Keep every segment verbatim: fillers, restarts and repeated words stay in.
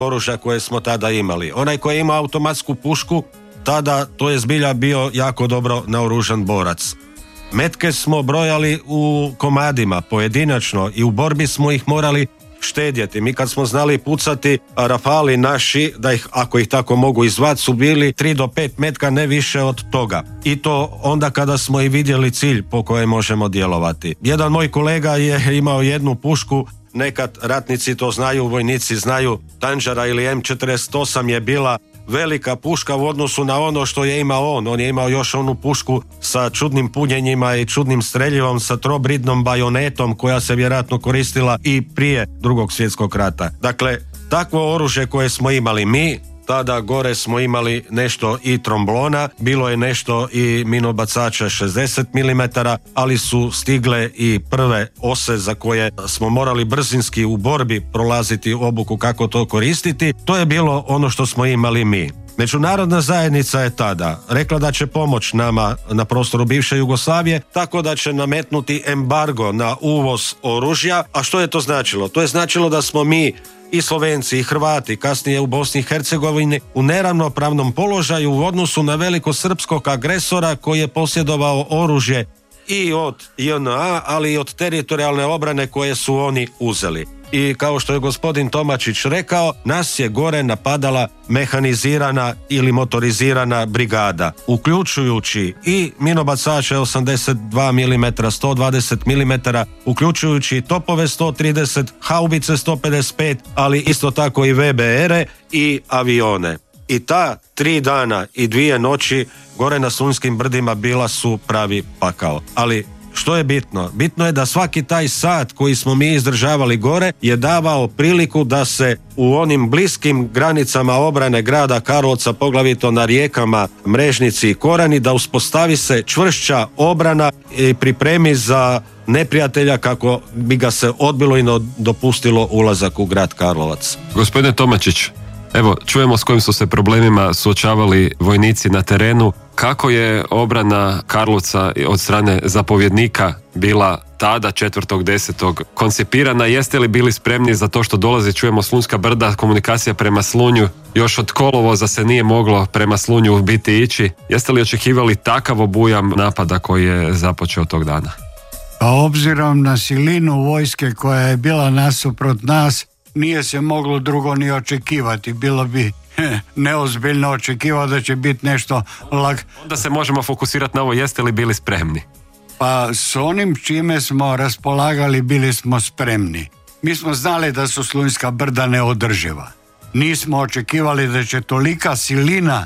oružja koje smo tada imali. Onaj koji ima automatsku pušku, tada to je zbilja bio jako dobro naoružan borac. Metke smo brojali u komadima, pojedinačno, i u borbi smo ih morali štedjeti. Mi kad smo znali pucati, rafali naši, da ih, ako ih tako mogu izvati, su bili tri do pet metka, ne više od toga. I to onda kada smo i vidjeli cilj po kojem možemo djelovati. Jedan moj kolega je imao jednu pušku, nekad ratnici to znaju, vojnici znaju, Tanđara ili em četrdeset osam je bila velika puška u odnosu na ono što je imao on. On je imao još onu pušku sa čudnim punjenjima i čudnim streljivom, sa trobridnom bajonetom koja se vjerojatno koristila i prije Drugog svjetskog rata. Dakle, takvo oružje koje smo imali mi, tada gore smo imali nešto i tromblona, bilo je nešto i minobacača šezdeset milimetara, ali su stigle i prve ose za koje smo morali brzinski u borbi prolaziti obuku kako to koristiti. To je bilo ono što smo imali mi. Međunarodna zajednica je tada rekla da će pomoć nama na prostoru bivše Jugoslavije, tako da će nametnuti embargo na uvoz oružja. A što je to značilo? To je značilo da smo mi i Slovenci i Hrvati, kasnije u Bosni i Hercegovini, u neravnopravnom položaju u odnosu na velikosrpskog agresora koji je posjedovao oružje i od je en a, ali i od teritorijalne obrane koje su oni uzeli. I kao što je gospodin Tomačić rekao, nas je gore napadala mehanizirana ili motorizirana brigada, uključujući i minobacače osamdeset dva milimetra, sto dvadeset milimetara, uključujući i topove sto trideset, haubice sto pedeset pet, ali isto tako i ve be ere i avione. I ta tri dana i dvije noći gore na Slunjskim brdima bila su pravi pakao. Ali što je bitno? Bitno je da svaki taj sat koji smo mi izdržavali gore je davao priliku da se u onim bliskim granicama obrane grada Karlovca, poglavito na rijekama Mrežnici i Korani, da uspostavi se čvršća obrana i pripremi za neprijatelja kako bi ga se odbilo i dopustilo ulazak u grad Karlovac. Gospodine Tomačić, evo, čujemo s kojim su se problemima suočavali vojnici na terenu. Kako je obrana Karlovca od strane zapovjednika bila tada, četvrtog desetog koncipirana? Jeste li bili spremni za to što dolazi? Čujemo Slunjska brda, komunikacija prema Slunju. Još od kolovoza se nije moglo prema Slunju biti ići. Jeste li očekivali takav obujam napada koji je započeo tog dana? Pa obzirom na silinu vojske koja je bila nasuprot nas, nije se moglo drugo ni očekivati. Bilo bi he, neozbiljno očekivati da će biti nešto lag... Onda se možemo fokusirati na ovo, jeste li bili spremni? Pa s onim čime smo raspolagali bili smo spremni. Mi smo znali da su Slunjska brda neodrživa. Nismo očekivali da će tolika silina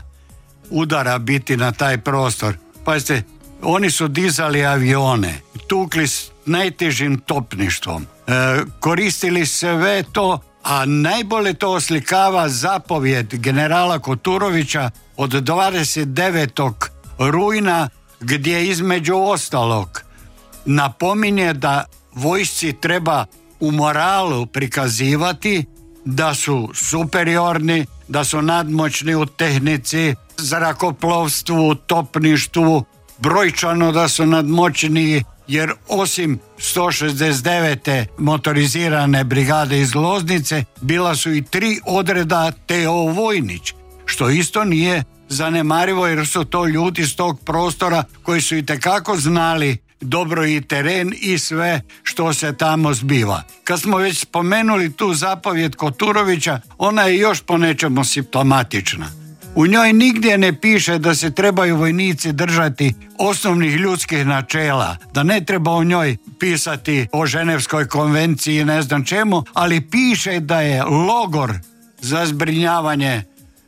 udara biti na taj prostor. Pazite, oni su dizali avione, tukli s najtežim topništvom, e, koristili sve to, a najbolje to oslikava zapovjed generala Koturovića od dvadeset devetog rujna, gdje između ostalog napominje da vojsci treba u moralu prikazivati da su superiorni, da su nadmoćni u tehnici, zrakoplovstvu, topništvu, brojčano da su nadmoćniji, jer osim sto šezdeset devete motorizirane brigade iz Loznice, bila su i tri odreda te o Vojnić, što isto nije zanemarivo, jer su to ljudi iz tog prostora koji su itekako znali dobro i teren i sve što se tamo zbiva. Kad smo već spomenuli tu zapovjed Koturovića, ona je još po nečemu simptomatična. U njoj nigdje ne piše da se trebaju vojnici držati osnovnih ljudskih načela, da ne treba u njoj pisati o Ženevskoj konvenciji i ne znam čemu, ali piše da je logor za zbrinjavanje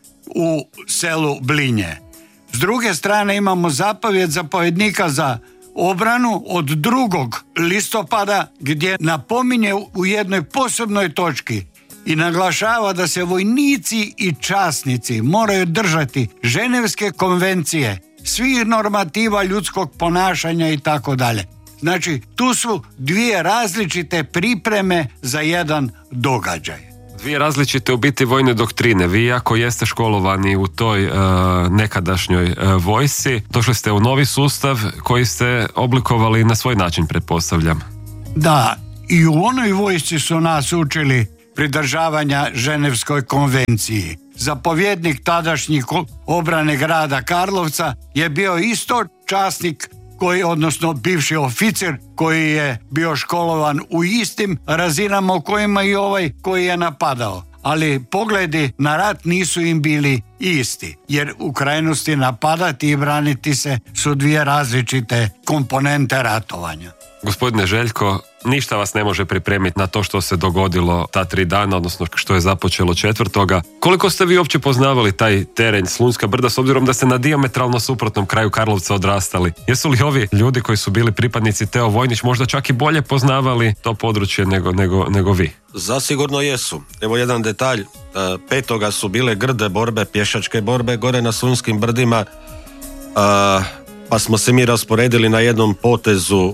u selu Blinje. S druge strane imamo zapovjed zapovjednika za obranu od drugog listopada, gdje napominje u jednoj posebnoj točki i naglašava da se vojnici i časnici moraju držati Ženevske konvencije, svih normativa ljudskog ponašanja i tako dalje. Znači, tu su dvije različite pripreme za jedan događaj. Dvije različite u biti vojne doktrine. Vi ako jeste školovani u toj uh, nekadašnjoj uh, vojsci, došli ste u novi sustav koji ste oblikovali na svoj način, pretpostavljam. Da, i u onoj vojsci su nas učili pridržavanja Ženevskoj konvenciji. Zapovjednik tadašnjih obrane grada Karlovca je bio isto časnik koji, odnosno bivši oficir koji je bio školovan u istim razinama u kojima i ovaj koji je napadao. Ali pogledi na rat nisu im bili isti, jer u krajnosti napadati i braniti se su dvije različite komponente ratovanja. Gospodine Željko, ništa vas ne može pripremiti na to što se dogodilo ta tri dana, odnosno što je započelo četvrtoga. Koliko ste vi uopće poznavali taj teren Slunjska brda, s obzirom da ste na dijametralno suprotnom kraju Karlovca odrastali? Jesu li ovi ljudi koji su bili pripadnici Teo Vojnić možda čak i bolje poznavali to područje nego, nego, nego vi? Zasigurno jesu. Evo jedan detalj, petoga su bile grde borbe, pješačke borbe gore na Slunjskim brdima, pa smo se mi rasporedili na jednom potezu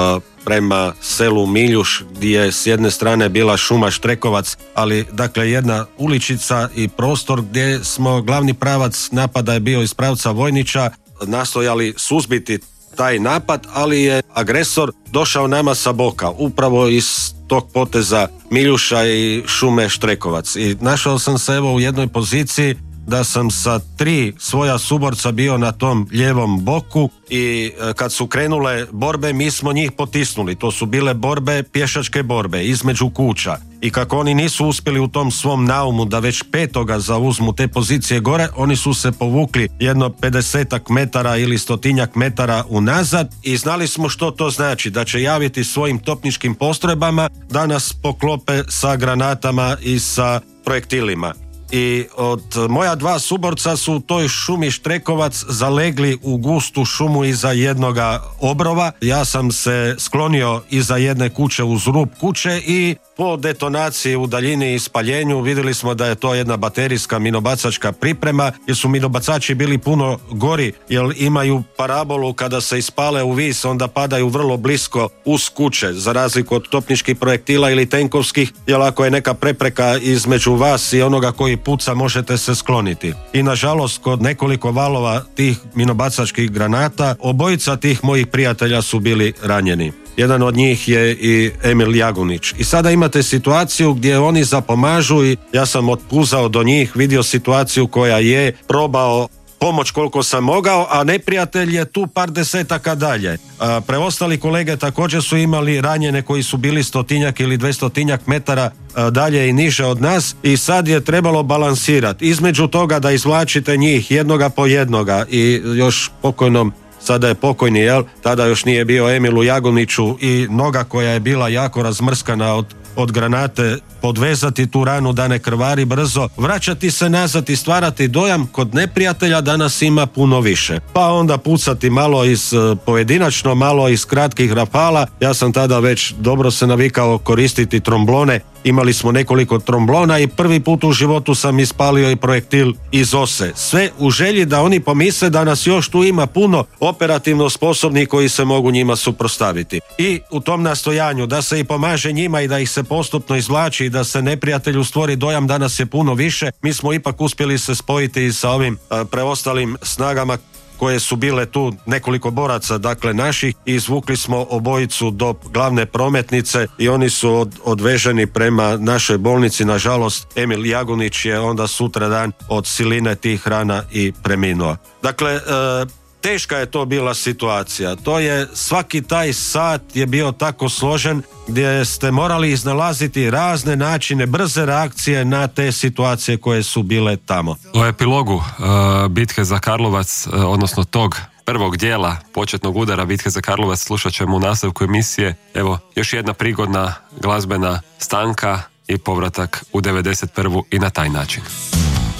prema selu Miljuš, gdje je s jedne strane bila šuma Štrekovac, ali dakle jedna uličica i prostor gdje smo glavni pravac napada je bio iz pravca Vojnića, nastojali suzbiti taj napad, ali je agresor došao nama sa boka, upravo iz tog poteza Miljuša i šume Štrekovac. I našao sam se evo u jednoj poziciji da sam sa tri svoja suborca bio na tom lijevom boku i kad su krenule borbe mi smo njih potisnuli. To su bile borbe, pješačke borbe između kuća. I kako oni nisu uspjeli u tom svom naumu da već petoga zauzmu te pozicije gore, oni su se povukli jedno pedesetak metara ili stotinjak metara unazad i znali smo što to znači, da će javiti svojim topničkim postrojbama da nas poklope sa granatama i sa projektilima. I od moja dva suborca su u toj šumi Štrekovac zalegli u gustu šumu iza jednoga obrova. Ja sam se sklonio iza jedne kuće uz rub kuće i po detonaciji u daljini i spaljenju vidjeli smo da je to jedna baterijska minobacačka priprema, jer su minobacači bili puno gori, jer imaju parabolu kada se ispale u vis, onda padaju vrlo blisko uz kuće, za razliku od topničkih projektila ili tenkovskih, jer ako je neka prepreka između vas i onoga koji puca, možete se skloniti. I nažalost, kod nekoliko valova tih minobacačkih granata, obojica tih mojih prijatelja su bili ranjeni. Jedan od njih je i Emil Jagunić. I sada imate situaciju gdje oni zapomažu i ja sam otpuzao do njih, vidio situaciju koja je, probao pomoć koliko sam mogao, a neprijatelj je tu par desetaka dalje. A preostali kolege također su imali ranjene koji su bili stotinjak ili dvestotinjak metara dalje i niže od nas i sad je trebalo balansirati između toga da izvlačite njih jednoga po jednoga i još pokojnom, sada je pokojni, jel? Tada još nije bio Emilu Jaguniću i noga koja je bila jako razmrskana od, od granate, podvezati tu ranu da ne krvari brzo, vraćati se nazad i stvarati dojam kod neprijatelja da nas ima puno više. Pa onda pucati malo iz pojedinačno, malo iz kratkih rafala. Ja sam tada već dobro se navikao koristiti tromblone. Imali smo nekoliko tromblona i prvi put u životu sam ispalio i projektil iz ose. Sve u želji da oni pomisle da nas još tu ima puno operativno sposobnih koji se mogu njima suprotstaviti. I u tom nastojanju da se i pomaže njima i da ih se postupno izvlači i da se neprijatelju stvori dojam da nas je puno više, mi smo ipak uspjeli se spojiti i sa ovim a, preostalim snagama koje su bile tu, nekoliko boraca, dakle naših, i izvukli smo obojicu do glavne prometnice i oni su od, odveženi prema našoj bolnici. Nažalost, Emil Jagunić je onda sutradan od siline tih rana i preminuo. Dakle, e, teška je to bila situacija. To je, svaki taj sat je bio tako složen gdje ste morali iznalaziti razne načine, brze reakcije na te situacije koje su bile tamo. U epilogu uh, bitke za Karlovac, uh, odnosno tog prvog dijela početnog udara bitke za Karlovac, slušat ćemo u nastavku emisije. Evo, još jedna prigodna glazbena stanka i povratak u devedeset prvu i na taj način.